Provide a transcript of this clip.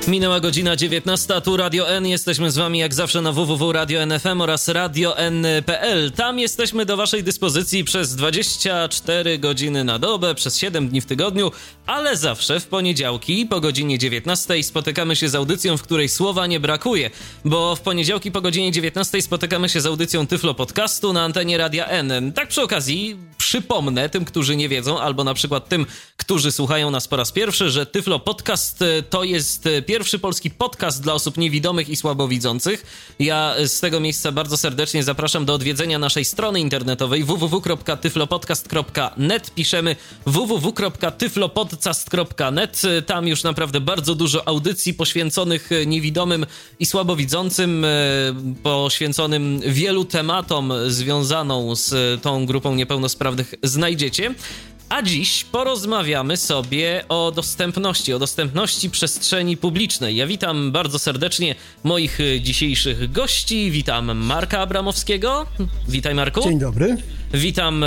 Minęła godzina 19, tu Radio N. Jesteśmy z wami jak zawsze na www.radio.n.fm oraz radio.n.pl. Tam jesteśmy do waszej dyspozycji przez 24 godziny na dobę, przez 7 dni w tygodniu, ale zawsze w poniedziałki po godzinie 19 spotykamy się z audycją, w której słowa nie brakuje, bo w poniedziałki po godzinie 19 spotykamy się z audycją Tyflo Podcastu na antenie Radia N. Tak przy okazji przypomnę tym, którzy nie wiedzą, albo na przykład tym, którzy słuchają nas po raz pierwszy, że Tyflo Podcast to jest pierwszy polski podcast dla osób niewidomych i słabowidzących. Ja z tego miejsca bardzo serdecznie zapraszam do odwiedzenia naszej strony internetowej www.tyflopodcast.net. Piszemy www.tyflopodcast.net. Tam już naprawdę bardzo dużo audycji poświęconych niewidomym i słabowidzącym, poświęconym wielu tematom związaną z tą grupą niepełnosprawnych znajdziecie. A dziś porozmawiamy sobie o dostępności przestrzeni publicznej. Ja witam bardzo serdecznie moich dzisiejszych gości. Witam Marka Abramowskiego. Witaj, Marku. Dzień dobry. Witam